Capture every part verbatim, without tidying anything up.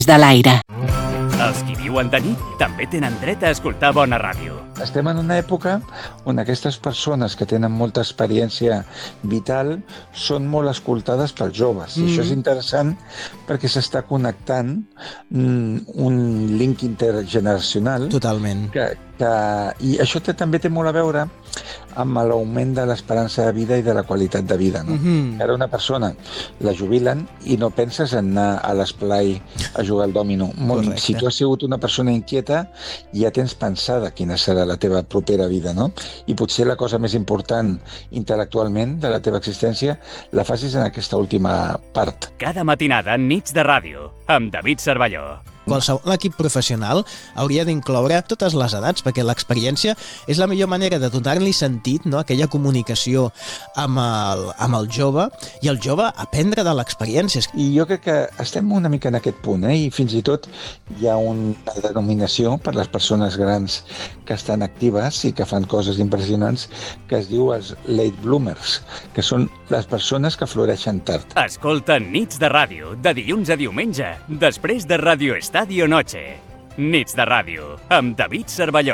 de l'aire. Els qui viuen de nit també tenen dret a escoltar bona ràdio. Estem en una època on aquestes persones que tenen molta experiència vital són molt escoltades pels joves. Mm. I això és interessant perquè s'està connectant mm, un link intergeneracional. Totalment. Que, que, I això té, també té molt a veure amb l'augment de l'esperança de vida i de la qualitat de vida. No? Mm-hmm. Ara una persona la jubilen i no penses en anar a l'esplai a jugar al dòmino. Correcte. Si tu has sigut una persona inquieta, ja tens pensada quina serà la teva propera vida, no? I potser la cosa més important intel·lectualment de la teva existència la facis en aquesta última part. Cada matinada Nits de Ràdio, amb David Cervelló. Qualsevol equip professional hauria d'incloure totes les edats, perquè l'experiència és la millor manera de donar-li sentit, no? Aquella comunicació amb el, amb el jove, i el jove aprendre de l'experiència. I jo crec que estem una mica en aquest punt, eh? I fins i tot hi ha una denominació per les persones grans que estan actives i que fan coses impressionants, que es diu els late bloomers, que són les persones que floreixen tard. Escolta Nits de Ràdio, de dilluns a diumenge, després de Radio Estadio Noche. Nits de Ràdio, amb David Cervelló.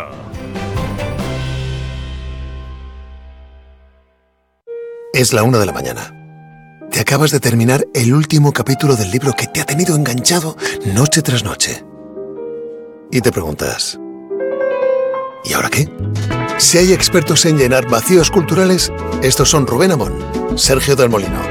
Es la una de la mañana. Te acabas de terminar el último capítulo del libro que te ha tenido enganchado noche tras noche. Y te preguntas, ¿y ahora qué? Si hay expertos en llenar vacíos culturales, estos son Rubén Amón, Sergio del Molino